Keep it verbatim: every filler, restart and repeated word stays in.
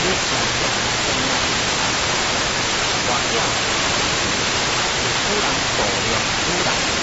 你想想，外表是土人做了土人。